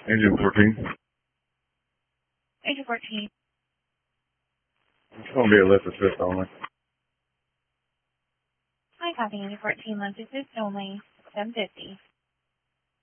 Engine 14. Engine 14. It's going to be a lift assist only. Hi, copy Engine 14, lift assist only, 750.